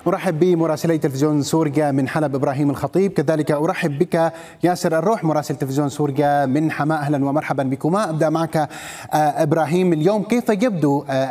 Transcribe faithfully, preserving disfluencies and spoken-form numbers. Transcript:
أرحب بمراسلي تلفزيون سوريا من حلب إبراهيم الخطيب، كذلك أرحب بك ياسر الروح مراسل تلفزيون سوريا من حماة. أهلا ومرحبا بكما. أبدأ معك إبراهيم، اليوم كيف يبدو